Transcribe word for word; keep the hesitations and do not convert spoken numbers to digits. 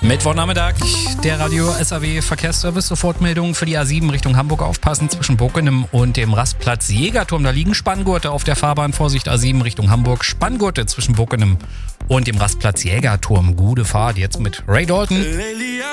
Mittwochnachmittag, der Radio S A W Verkehrsservice, Sofortmeldung für die A sieben Richtung Hamburg aufpassen zwischen Bockenem und dem Rastplatz Jägerturm. Da liegen Spanngurte auf der Fahrbahn. Vorsicht, A sieben Richtung Hamburg. Spanngurte zwischen Bockenem und dem Rastplatz Jägerturm. Gute Fahrt jetzt mit Ray Dalton.